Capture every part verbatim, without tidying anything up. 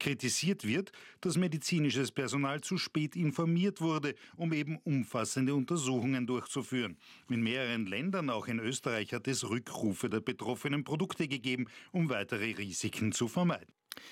Kritisiert wird, dass medizinisches Personal zu spät informiert wurde, um eben umfassende Untersuchungen durchzuführen. In mehreren Ländern, auch in Österreich, hat es Rückrufe der betroffenen Produkte gegeben, um weitere Risiken zu vermeiden.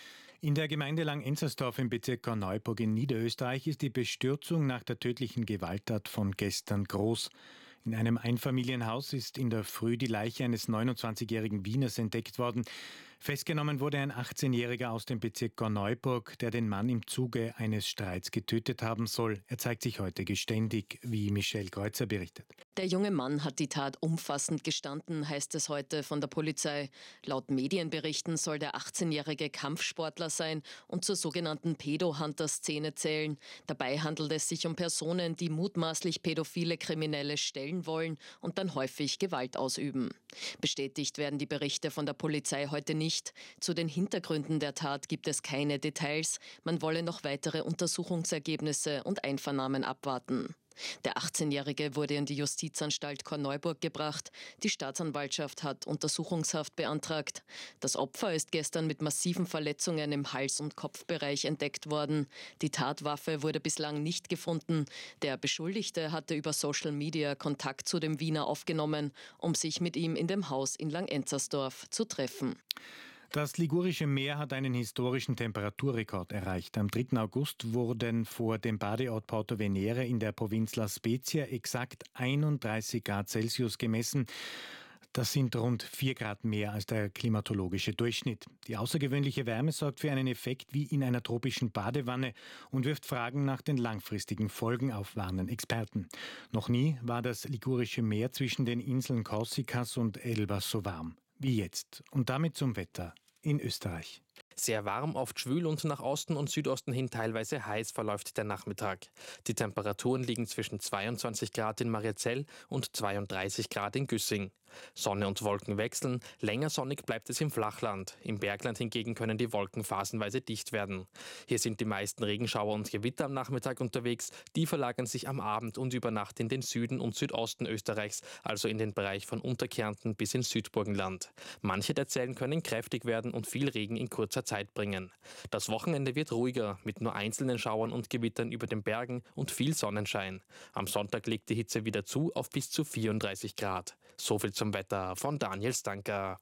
In der Gemeinde Lang-Enzersdorf im Bezirk Korneuburg in Niederösterreich ist die Bestürzung nach der tödlichen Gewalttat von gestern groß. In einem Einfamilienhaus ist in der Früh die Leiche eines neunundzwanzigjährigen Wieners entdeckt worden. Festgenommen wurde ein achtzehnjähriger aus dem Bezirk Korneuburg, der den Mann im Zuge eines Streits getötet haben soll. Er zeigt sich heute geständig, wie Michelle Kreuzer berichtet. Der junge Mann hat die Tat umfassend gestanden, heißt es heute von der Polizei. Laut Medienberichten soll der achtzehnjährige Kampfsportler sein und zur sogenannten Pedo-Hunter-Szene zählen. Dabei handelt es sich um Personen, die mutmaßlich pädophile Kriminelle stellen wollen und dann häufig Gewalt ausüben. Bestätigt werden die Berichte von der Polizei heute nicht. Zu den Hintergründen der Tat gibt es keine Details. Man wolle noch weitere Untersuchungsergebnisse und Einvernahmen abwarten. Der achtzehnjährige wurde in die Justizanstalt Korneuburg gebracht. Die Staatsanwaltschaft hat Untersuchungshaft beantragt. Das Opfer ist gestern mit massiven Verletzungen im Hals- und Kopfbereich entdeckt worden. Die Tatwaffe wurde bislang nicht gefunden. Der Beschuldigte hatte über Social Media Kontakt zu dem Wiener aufgenommen, um sich mit ihm in dem Haus in Lang-Enzersdorf zu treffen. Das Ligurische Meer hat einen historischen Temperaturrekord erreicht. Am dritten August wurden vor dem Badeort Porto Venere in der Provinz La Spezia exakt einunddreißig Grad Celsius gemessen. Das sind rund vier Grad mehr als der klimatologische Durchschnitt. Die außergewöhnliche Wärme sorgt für einen Effekt wie in einer tropischen Badewanne und wirft Fragen nach den langfristigen Folgen auf, warnen Experten. Noch nie war das Ligurische Meer zwischen den Inseln Korsikas und Elba so warm wie jetzt. Und damit zum Wetter in Österreich. Sehr warm, oft schwül und nach Osten und Südosten hin teilweise heiß verläuft der Nachmittag. Die Temperaturen liegen zwischen zweiundzwanzig Grad in Mariazell und zweiunddreißig Grad in Güssing. Sonne und Wolken wechseln, länger sonnig bleibt es im Flachland. Im Bergland hingegen können die Wolken phasenweise dicht werden. Hier sind die meisten Regenschauer und Gewitter am Nachmittag unterwegs. Die verlagern sich am Abend und über Nacht in den Süden und Südosten Österreichs, also in den Bereich von Unterkärnten bis ins Südburgenland. Manche der Zellen können kräftig werden und viel Regen in kurzer Zeit bringen. Das Wochenende wird ruhiger, mit nur einzelnen Schauern und Gewittern über den Bergen und viel Sonnenschein. Am Sonntag legt die Hitze wieder zu auf bis zu vierunddreißig Grad. So viel zum Wetter von Daniel Stanker.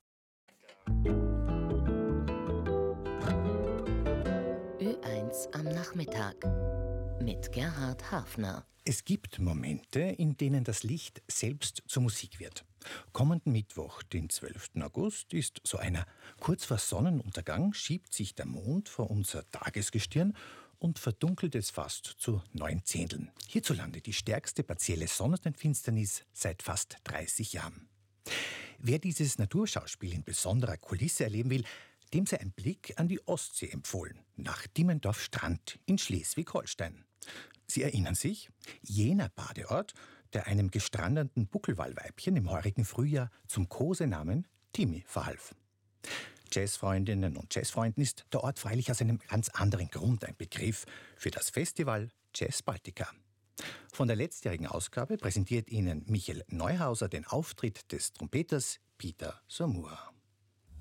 Ö eins am Nachmittag mit Gerhard Hafner. Es gibt Momente, in denen das Licht selbst zur Musik wird. Kommenden Mittwoch, den zwölften August, ist so einer. Kurz vor Sonnenuntergang schiebt sich der Mond vor unser Tagesgestirn und verdunkelt es fast zu neun Zehnteln. Hierzulande die stärkste partielle Sonnenfinsternis seit fast dreißig Jahren. Wer dieses Naturschauspiel in besonderer Kulisse erleben will, dem sei ein Blick an die Ostsee empfohlen, nach Dimmendorf-Strand in Schleswig-Holstein. Sie erinnern sich? Jener Badeort, der einem gestrandeten Buckelwalweibchen im heurigen Frühjahr zum Kosenamen Timmy verhalf. Jazzfreundinnen und Jazzfreunden ist der Ort freilich aus einem ganz anderen Grund ein Begriff für das Festival Jazz Baltica. Von der letztjährigen Ausgabe präsentiert Ihnen Michael Neuhauser den Auftritt des Trompeters Peter Saumur.